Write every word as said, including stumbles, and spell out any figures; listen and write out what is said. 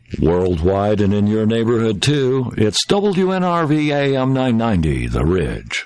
Worldwide and in your neighborhood, too, it's W N R V A M nine ninety, The Ridge.